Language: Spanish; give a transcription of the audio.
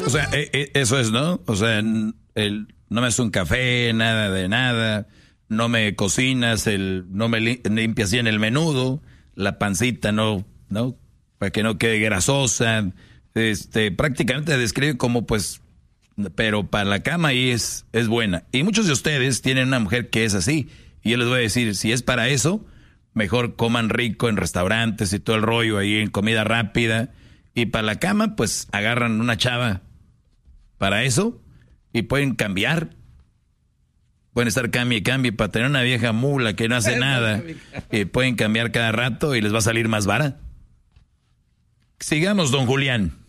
O sea, eso es, ¿no? O sea, no me hace un café, nada de nada, no me cocinas, no me limpias bien el menudo, la pancita no, para que no quede grasosa, prácticamente describe como pues, pero para la cama ahí es buena. Y muchos de ustedes tienen una mujer que es así, y yo les voy a decir, si es para eso, mejor coman rico en restaurantes y todo el rollo ahí en comida rápida, y para la cama pues agarran una chava para eso, y pueden cambiar. Pueden estar cambie y cambie para tener una vieja mula que no hace nada. Pueden cambiar cada rato y les va a salir más vara. Sigamos, don Julián.